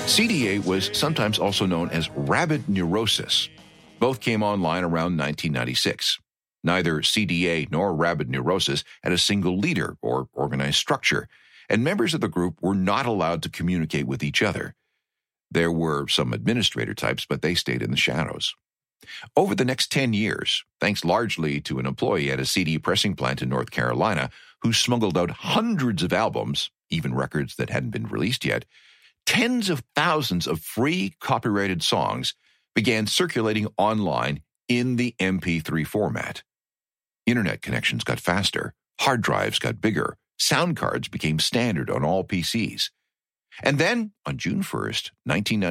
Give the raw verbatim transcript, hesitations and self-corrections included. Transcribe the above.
C D A was sometimes also known as Rabbit Neurosis. Both came online around nineteen ninety-six. Neither C D A nor Rabbit Neurosis had a single leader or organized structure, and members of the group were not allowed to communicate with each other. There were some administrator types, but they stayed in the shadows. Over the next ten years, thanks largely to an employee at a C D pressing plant in North Carolina who smuggled out hundreds of albums, even records that hadn't been released yet, tens of thousands of free copyrighted songs began circulating online in the M P three format. Internet connections got faster, hard drives got bigger, sound cards became standard on all P Cs. And then, on June first, nineteen ninety,